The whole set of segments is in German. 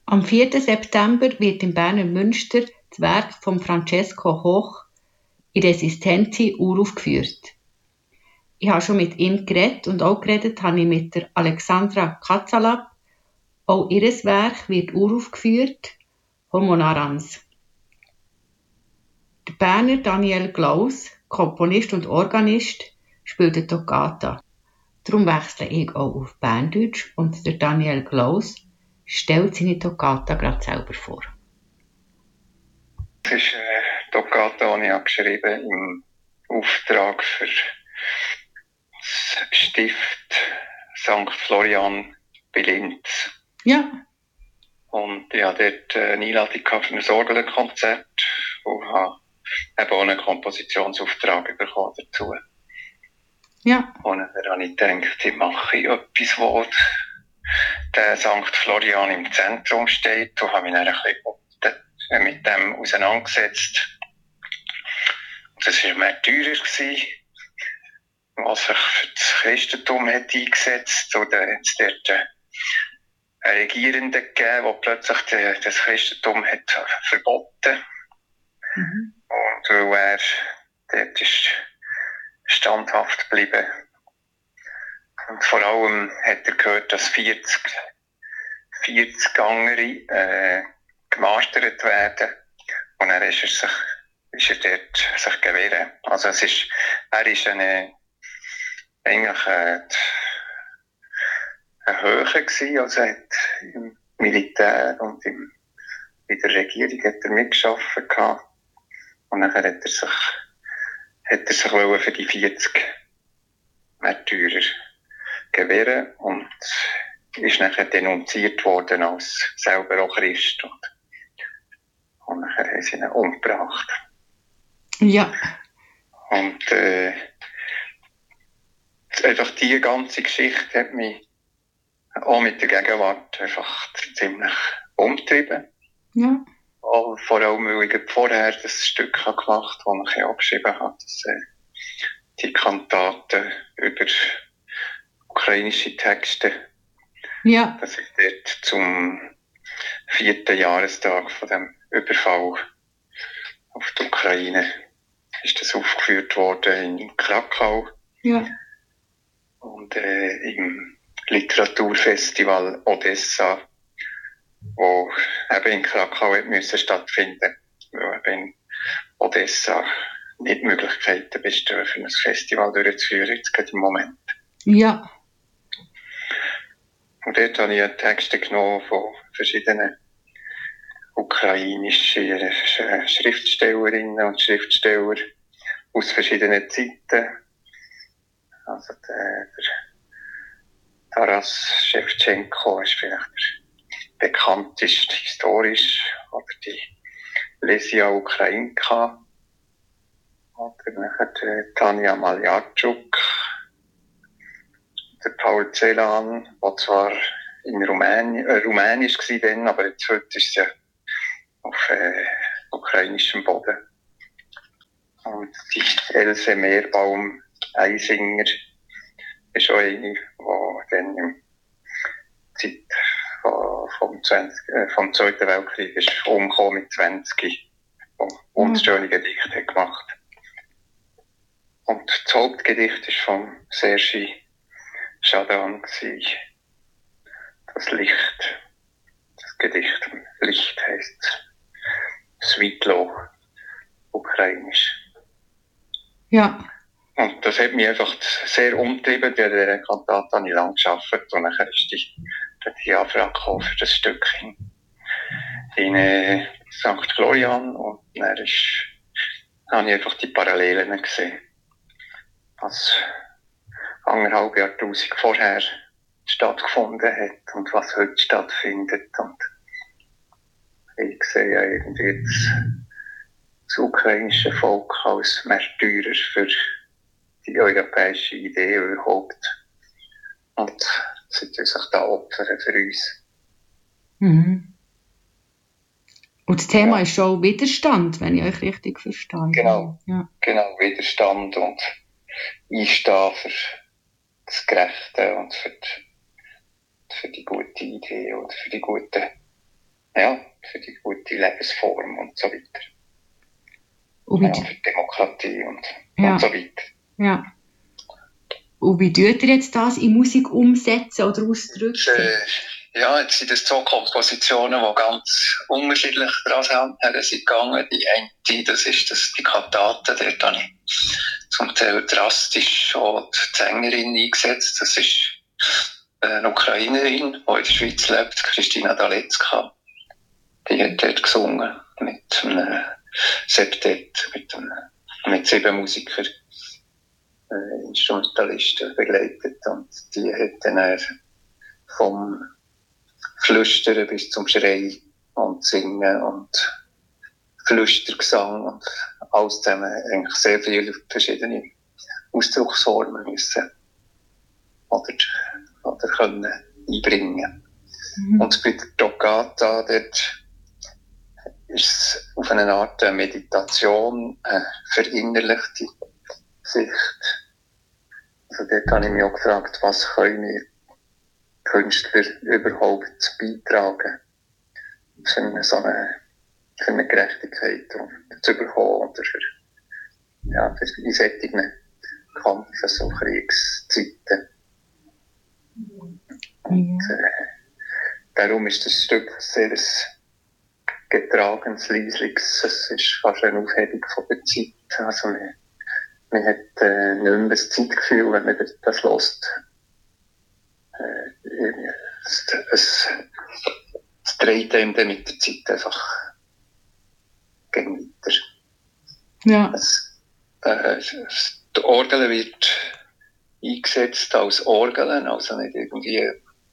Am 4. September wird im Berner Münster das Werk von Francesco Hoch «I Resistenti» uraufgeführt. Ich habe schon mit ihm geredet und auch geredet habe ich mit der Alexandra Katzalap. Auch ihr Werk wird uraufgeführt, «Homo narans». Der Berner Daniel Glaus, Komponist und Organist, spielt die Toccata. Darum wechsle ich auch auf Berndeutsch und der Daniel Glaus stellt seine Toccata gerade selber vor. Das ist eine Toccata, die ich geschrieben im Auftrag für das Stift St. Florian bei Linz. Ja. Und ich hatte dort eine Einladung für ein Orgelkonzert und habe eben auch einen Kompositionsauftrag bekommen dazu. Ja. Und dann habe ich gedacht, ich mache etwas, wo der St. Florian im Zentrum steht, und habe mich dann ein bisschen mit dem auseinandergesetzt. Und das war mehr teurer, was sich für das Christentum hat eingesetzt. Und dann hat es dort einen Regierenden gegeben, der plötzlich das Christentum hat verboten. Mhm. Und weil er dort ist standhaft geblieben. Und vor allem hat er gehört, dass 40 andere gemartert werden. Und dann ist er dort sich gewehrt. Also er ist eigentlich eine Höhe gewesen. Also er hat im Militär und in der Regierung hat er mitgearbeitet gehabt. Und dann hat er sich für die 40 Märtyrer gewähren und ist nachher denunziert worden als selber auch Christ. Und nachher haben sie ihn umgebracht. Ja. Und einfach diese ganze Geschichte hat mich auch mit der Gegenwart einfach ziemlich umgetrieben. Ja. Auch vor allem, weil ich vorher das Stück gemacht habe, das ich auch geschrieben habe, die Kantaten über ukrainische Texte. Ja. Das ist dort zum 4. Jahrestag von dem Überfall auf die Ukraine ist das aufgeführt worden in Krakau. Ja. Und im Literaturfestival Odessa, wo eben in Krakau müssen stattfinden, weil eben in Odessa nicht Möglichkeiten bestehen, für ein Festival durchzuführen, jetzt gerade im Moment. Ja. Und dort habe ich Texte genommen von verschiedenen ukrainischen Schriftstellerinnen und Schriftsteller aus verschiedenen Zeiten. Also der Taras Schewtschenko ist vielleicht der bekannteste historisch, oder die Lesia Ukrainka, oder nachher Tanja Maljarczuk, der Paul Celan, der zwar in Rumänisch war dann, aber jetzt heute ist es ja auf ukrainischem Boden. Und die Else Meerbaum-Eisinger ist auch eine, die dann in der Zeit vom Zweiten Weltkrieg ist umgekommen mit 20, die wunderschöne Gedichte hat gemacht. Und das Hauptgedicht ist von Serge Chardin, das Licht. Das Gedicht Licht heisst Svetlo, ukrainisch. Ja. Und das hat mich einfach sehr umgetrieben. Bei dieser Kantate habe ich lange gearbeitet und dann ist die Anfrage gekommen für das Stück in St. Florian, und dann habe ich einfach die Parallelen gesehen. Was 1.500 Jahre vorher stattgefunden hat und was heute stattfindet. Und ich sehe ja irgendwie das ukrainische Volk als Märtyrer für die europäische Idee überhaupt. Und sie tun sich da opfern für uns. Mhm. Und das Thema ist schon Widerstand, wenn ich euch richtig verstehe. Genau, ja. Genau, Widerstand und Einstehen für das Gerechte und für die gute Idee oder für die guten für die gute Lebensform und so weiter. Für Demokratie und so weiter. Ja. Und wie tut ihr jetzt das in Musik umsetzen oder ausdrücken? Jetzt sind das 2 Kompositionen, die ganz unterschiedlich daran sind gegangen. Die eine, das ist die Kantate, dort habe ich zum Teil drastisch schon die Sängerin eingesetzt. Das ist eine Ukrainerin, die in der Schweiz lebt, Christina Dalecka. Die hat dort gesungen mit einem Septett, mit 7 Musikern, Instrumentalisten begleitet. Und die hat dann vom Flüstern bis zum Schreien und Singen und Flüstergesang und alles zusammen eigentlich sehr viele verschiedene Ausdrucksformen müssen oder können einbringen. Und bei der Toccata, dort ist es auf eine Art Meditation, eine verinnerlichte Sicht. Also dort habe ich mich auch gefragt, was können wir Künstler überhaupt beitragen, für eine Gerechtigkeit zu bekommen oder für in solchen Kampfen, so Kriegszeiten. Und, darum ist das Stück sehr getragenes, leisliches. Es ist fast eine Aufhebung von der Zeit. Also man hat nicht mehr das Zeitgefühl, wenn man das hört. Es dreht einem dann mit der Zeit einfach gegen weiter. Ja. Die Orgel wird eingesetzt als Orgeln, also nicht irgendwie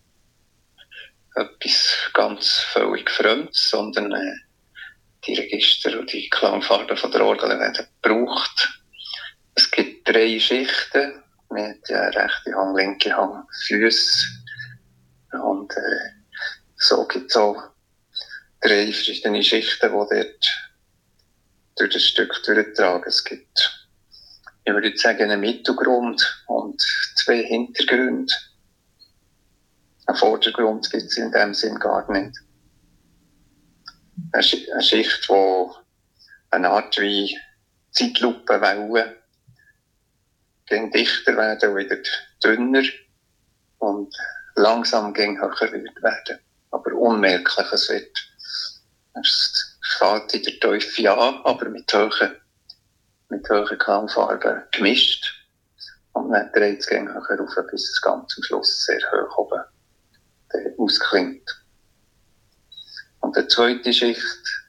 etwas ganz völlig Fremdes, sondern die Register und die Klangfarben von der Orgel werden gebraucht. Es gibt 3 Schichten mit rechte Hand, linke Hand, Füße. Und so gibt es auch 3 verschiedene Schichten, die dort durch das Stück durchtragen. Es gibt, ich würde sagen, einen Mittelgrund und 2 Hintergründe. Einen Vordergrund gibt es in dem Sinn gar nicht. Eine Schicht, die eine Art wie Zeitlupenwellen gegen dichter werden und wieder dünner und langsam gegen höher wird werden. Aber unmerklich, es fängt in der Teufel an, aber mit hohen Klangfarben gemischt. Und dann dreht es gegen höher rauf, bis es ganz am Schluss sehr hoch oben ausklingt. Und die zweite Schicht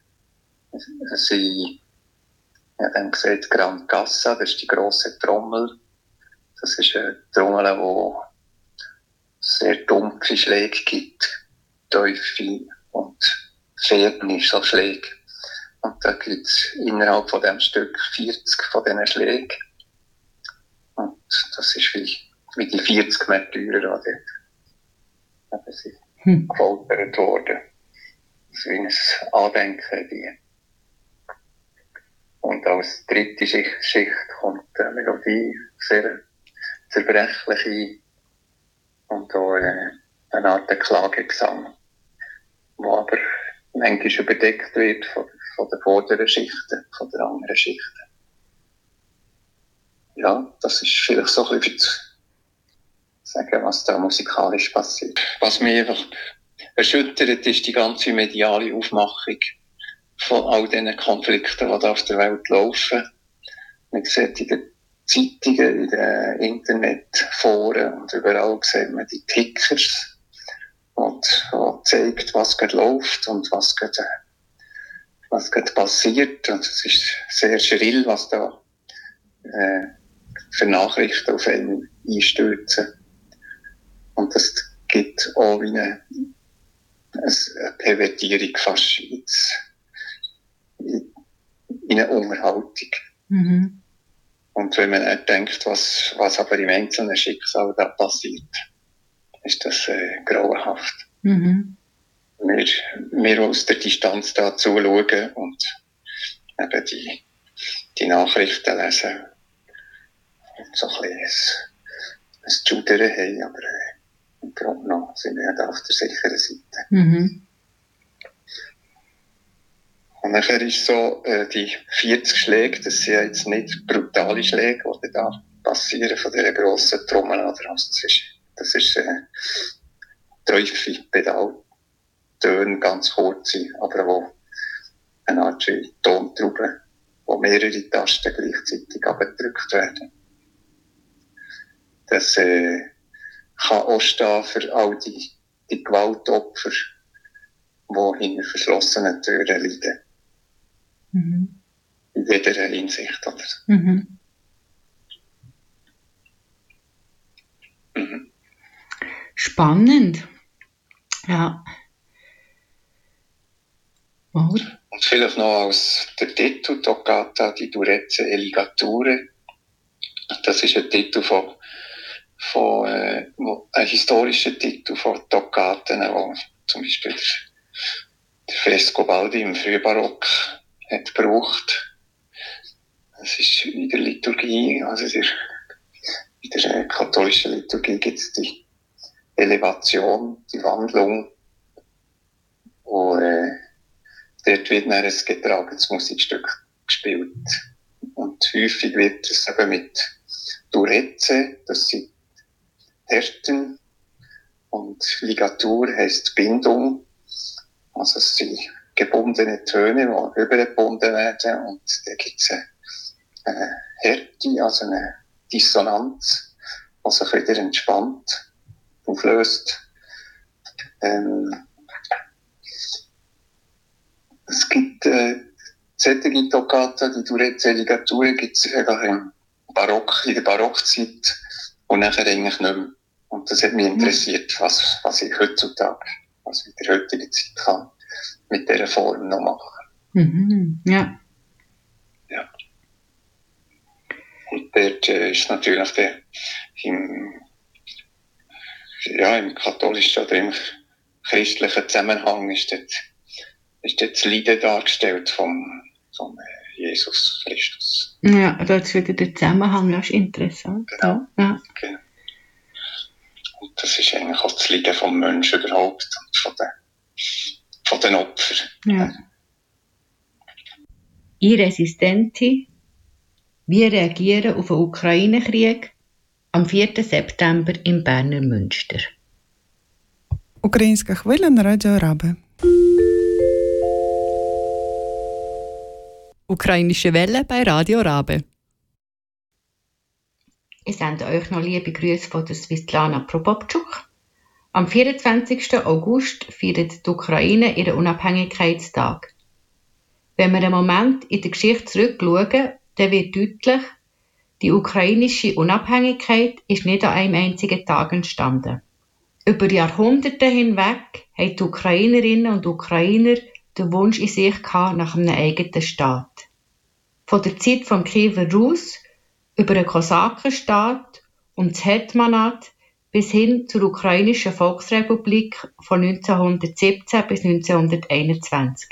sind, dann gesagt, Grand Cassa, das ist die grosse Trommel. Das ist eine Trommel, die sehr dumpfe Schläge gibt, tiefe und ferne so Schläge. Und da gibt es innerhalb von diesem Stück 40 von diesen Schlägen. Und das ist wie die 40 Märtyrer, die dort sind gefoltert worden. Das ist wie ein Andenken an die. Und als dritte Schicht kommt eine Melodie, sehr zerbrechliche und auch eine Art Klagegesang, die aber manchmal überdeckt wird von den vorderen Schichten, von den anderen Schichten. Ja, das ist vielleicht so ein bisschen zu sagen, was da musikalisch passiert. Was mich einfach erschüttert, ist die ganze mediale Aufmachung von all diesen Konflikten, die da auf der Welt laufen. Man sieht in den Zeitungen, in den Internetforen und überall sieht man die Tickers und zeigt, was gerade läuft und was gerade passiert. Und es ist sehr schrill, was da für Nachrichten auf einen einstürzen. Und das gibt auch wie eine Pervertierung fast in eine Unterhaltung. Mhm. Und wenn man nicht denkt, was aber im einzelnen Schicksal da passiert, ist das grauenhaft. Mhm. Wir aus der Distanz da zuschauen und eben die Nachrichten lesen und so ein bisschen ein Schudern haben, aber im Grunde genommen sind wir ja da auf der sicheren Seite. Mhm. Und nachher ist so, die 40 Schläge, das sind ja jetzt nicht brutale Schläge, die da passieren von dieser grossen Trommel, oder? Also das ist tiefe Pedaltöne, ganz kurze, aber wo eine Art Tontraube, wo mehrere Tasten gleichzeitig abgedrückt werden. Das kann auch stehen für all die Gewaltopfer, die hinter verschlossenen Türen leiden. Mhm. In jeder Hinsicht, oder? Mhm. Mhm. Spannend. Ja. Und vielleicht noch als der Titel Toccata di Durezza e Ligature. Das ist ein Titel ein historischer Titel von Toccaten, wo zum Beispiel der Frescobaldi im Frühbarock hat gebraucht. Es ist in der Liturgie, also in der katholischen Liturgie gibt es die Elevation, die Wandlung, wo dort wird dann ein getragenes Musikstück gespielt. Und häufig wird es eben mit Durezze, das sind Härten, und Ligatur heisst Bindung. Also es sind gebundene Töne, die übergebunden werden, und da gibt es eine Härte, also eine Dissonanz, die sich wieder entspannt, auflöst. Es gibt solche Toccata, die Durezza Ligatur, gibt es im Barock, in der Barockzeit und nachher eigentlich nicht mehr. Und das hat mich interessiert, was ich heutzutage, was ich in der heutigen Zeit kann, mit dieser Form noch machen. Mhm, ja. Ja. Und dort ist natürlich im katholischen oder im christlichen Zusammenhang ist dort das Leiden dargestellt vom Jesus Christus. Ja, da ist wieder der Zusammenhang, das ist interessant. Genau. Ja. Genau. Und das ist eigentlich auch das Leiden vom Menschen überhaupt und von den Opfern. Ja. I Resistenti, wir reagieren auf den Ukraine-Krieg am 4. September im Berner Münster. Українська хвиля на Радіо Раби. Ukrainische Welle bei Radio Rabe. Ich sende euch noch liebe Grüße von der Svitlana Proboptschuk. Am 24. August feiert die Ukraine ihren Unabhängigkeitstag. Wenn wir einen Moment in der Geschichte zurückschauen, dann wird deutlich, die ukrainische Unabhängigkeit ist nicht an einem einzigen Tag entstanden. Über Jahrhunderte hinweg haben die Ukrainerinnen und Ukrainer den Wunsch in sich gehabt nach einem eigenen Staat. Von der Zeit vom Kiewer Rus über den Kosakenstaat und das Hetmanat bis hin zur ukrainischen Volksrepublik von 1917 bis 1921.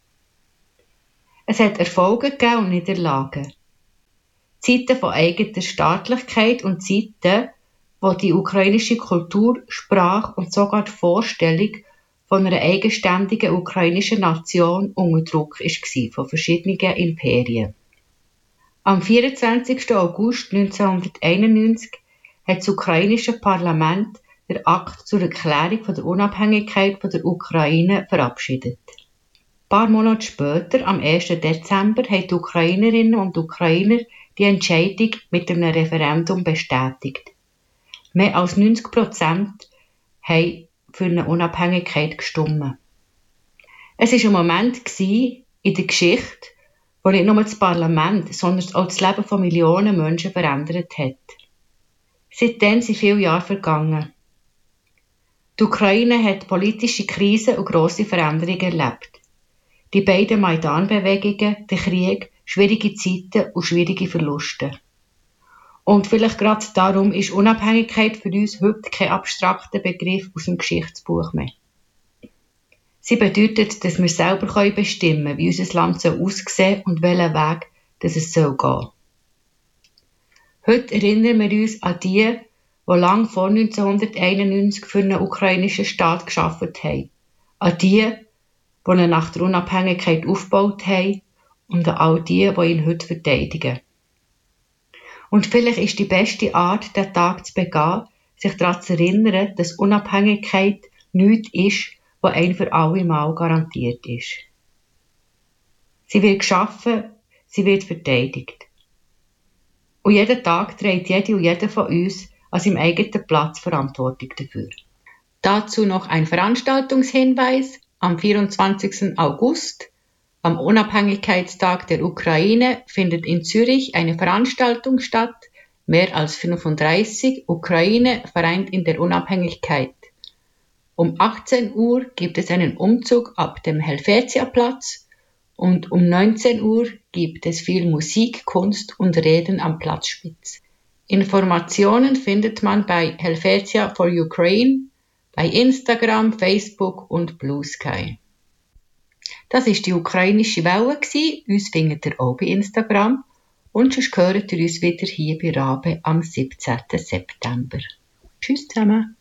Es hat Erfolge gegeben und Niederlagen. Zeiten von eigener Staatlichkeit und Zeiten, wo die ukrainische Kultur, Sprache und sogar die Vorstellung von einer eigenständigen ukrainischen Nation unter Druck war von verschiedenen Imperien. Am 24. August 1991 hat das ukrainische Parlament den Akt zur Erklärung von der Unabhängigkeit von der Ukraine verabschiedet. Ein paar Monate später, am 1. Dezember, haben die Ukrainerinnen und Ukrainer die Entscheidung mit einem Referendum bestätigt. Mehr als 90% haben für eine Unabhängigkeit gestimmt. Es war ein Moment in der Geschichte, wo nicht nur das Parlament, sondern auch das Leben von Millionen Menschen verändert hat. Seitdem sind viele Jahre vergangen. Die Ukraine hat politische Krisen und grosse Veränderungen erlebt. Die beiden Maidan-Bewegungen, der Krieg, schwierige Zeiten und schwierige Verluste. Und vielleicht gerade darum ist Unabhängigkeit für uns heute kein abstrakter Begriff aus dem Geschichtsbuch mehr. Sie bedeutet, dass wir selber bestimmen können, wie unser Land aussehen soll und welchen Weg es gehen soll. Heute erinnern wir uns an die lange vor 1991 für einen ukrainischen Staat gearbeitet haben. An die die ihn nach der Unabhängigkeit aufgebaut haben und an all die ihn heute verteidigen. Und vielleicht ist die beste Art, den Tag zu begehen, sich daran zu erinnern, dass Unabhängigkeit nichts ist, was einem für alle Mal garantiert ist. Sie wird geschaffen, sie wird verteidigt. Und jeden Tag trägt jede und jeder von uns an seinem eigenen Platz Verantwortung dafür. Dazu noch ein Veranstaltungshinweis. Am 24. August, am Unabhängigkeitstag der Ukraine, findet in Zürich eine Veranstaltung statt, mehr als 35, Ukraine vereint in der Unabhängigkeit. Um 18 Uhr gibt es einen Umzug ab dem Helvetiaplatz und um 19 Uhr gibt es viel Musik, Kunst und Reden am Platzspitz. Informationen findet man bei Helvetia for Ukraine, bei Instagram, Facebook und Blue Sky. Das war die ukrainische Welle. Uns findet ihr auch bei Instagram. Und sonst hört ihr uns wieder hier bei Rabe am 17. September. Tschüss zusammen.